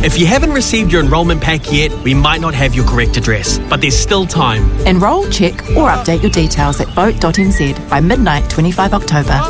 If you haven't received your enrolment pack yet, we might not have your correct address, but there's still time. Enrol, check or update your details at vote.nz by midnight 25 October.